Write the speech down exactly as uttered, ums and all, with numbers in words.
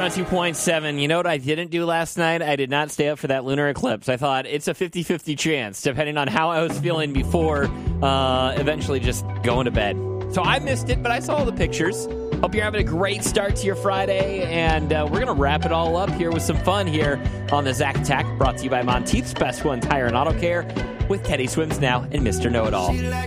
one oh two point seven. You know what I didn't do last night? I did not stay up for that lunar eclipse. I thought it's a fifty-fifty chance, depending on how I was feeling before uh, eventually just going to bed. So I missed it, but I saw all the pictures. Hope you're having a great start to your Friday, and uh, we're going to wrap it all up here with some fun here on the Zach Attack, brought to you by Monteith's Best One Tire and Auto Care with Teddy Swims Now and Mister Know-It-All.